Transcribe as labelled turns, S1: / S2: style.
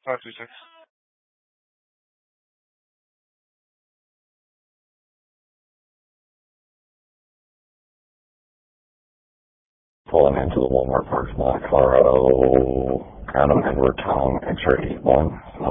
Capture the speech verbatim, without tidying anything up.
S1: five two six.
S2: Pulling into the Walmart parking lot, Colorado, Adam Edward Tom, X-ray one.